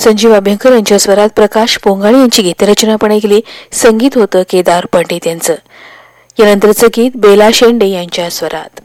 संजीव अभ्यंकर यांच्या स्वरात प्रकाश पोंगाळे यांची गीतरचना पण ऐकली. संगीत होतं केदार पंडित यांचं. यानंतरचं गीत बेला शेंडे यांच्या स्वरात.